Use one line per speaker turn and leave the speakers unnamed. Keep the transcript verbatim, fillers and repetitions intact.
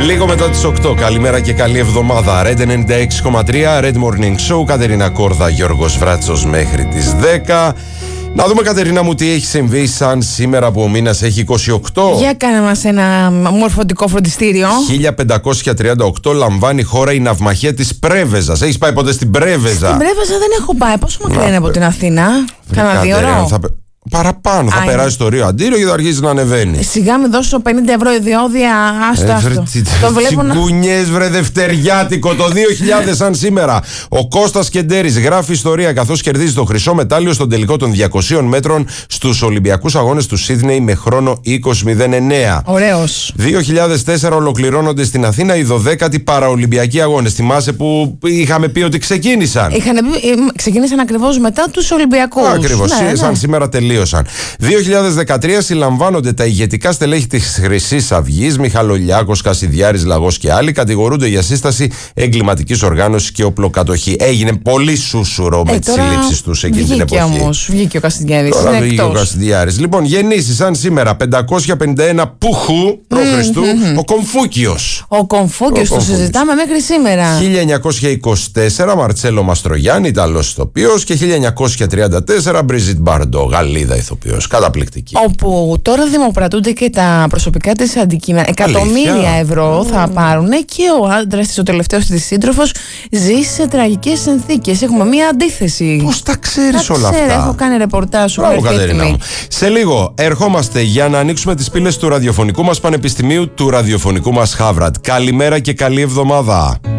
Λίγο μετά τις οκτώ. Καλημέρα και καλή εβδομάδα. Red ενενήντα έξι κόμμα τρία, Red Morning Show. Κατερίνα Κόρδα, Γιώργος Βράτσος μέχρι τις δέκα. Να δούμε, Κατερίνα μου, τι έχει συμβεί σαν σήμερα που ο μήνας έχει είκοσι οκτώ.
Για κάνε μας ένα μορφωτικό φροντιστήριο.
χίλια πεντακόσια τριάντα οκτώ λαμβάνει η χώρα η ναυμαχία της Πρέβεζας. Έχεις πάει ποτέ στην Πρέβεζα?
Στην Πρέβεζα δεν έχω πάει. Πόσο μακριά είναι από την Αθήνα? Κάνα δύο ώρο?
Θα... Παραπάνω, θα
Α,
περάσει το Ρίο Αντίριο και θα αρχίσει να ανεβαίνει.
Σιγά με δώσω πενήντα ευρώ ιδιώδια. Άστο,
Ε,
άστο.
βρε,
Το βλέπω να...
Τσιγκουνιές, βρε, δευτεριάτικο το δύο χιλιάδες σαν σήμερα. Ο Κώστας Κεντέρης γράφει ιστορία καθώς κερδίζει το χρυσό μετάλλιο στον τελικό των διακοσίων μέτρων στους Ολυμπιακούς Αγώνες του Σίδνεϊ με χρόνο είκοσι μηδέν εννέα.
Ωραίος.
δύο χιλιάδες τέσσερα ολοκληρώνονται στην Αθήνα οι δωδέκατοι Παραολυμπιακοί Αγώνες. Θυμάσαι που είχαμε πει ότι ξεκίνησαν?
Είχαν, ξεκίνησαν ακριβώς μετά τους Ολυμπιακούς.
Ακριβώς,
Ναι,
σαν
ναι.
σήμερα τελείωσαν. δύο χιλιάδες δεκατρία συλλαμβάνονται τα ηγετικά στελέχη της Χρυσής Αυγής, Μιχαλολιάκος, Κασιδιάρης, Λαγός και άλλοι. Κατηγορούνται για σύσταση εγκληματικής οργάνωσης και οπλοκατοχή. Έγινε πολύ σούσουρο με
Ε,
τις
τώρα
συλλήψεις τους εκείνη την
βγήκε
εποχή.
όμως, βγήκε ο Κασιδιάρης.
Τώρα
Είναι
βγήκε ο
εκτός.
Κασιδιάρης. Λοιπόν, γεννήσει σαν σήμερα πεντακόσια πενήντα ένα π.Χ. π.Χ. ο Κομφούκιος.
Ο Κομφούκιος το
Κομφούκιος.
συζητάμε μέχρι σήμερα.
χίλια εννιακόσια είκοσι τέσσερα Μαρτσέλο Μαστρογιάννη, Ιταλός ηθοποιός, και χίλια εννιακόσια τριάντα τέσσερα Μπριζίτ Μπαρντό, Γαλλίδα ηθοποιός. Καταπληκτική.
Όπου τώρα δημοπρατούνται και τα προσωπικά της αντικείμενα. Εκατομμύρια
Αλήθεια?
ευρώ θα πάρουν και ο άντρας της, ο τελευταίος της σύντροφος, ζει σε τραγικές συνθήκες. Έχουμε μία αντίθεση.
Πώς τα ξέρεις
Τα
όλα
ξέρω,
αυτά?
έχω κάνει ρεπορτάζ σου.
Μπράβο,
ευχαριστή
Κατερίνα
τιμή.
μου. Σε λίγο ερχόμαστε για να ανοίξουμε τις πύλες του ραδιοφωνικού μας πανεπιστημίου, του ραδιοφωνικού μας Χάβραντ. Καλημέρα και καλή εβδομάδα.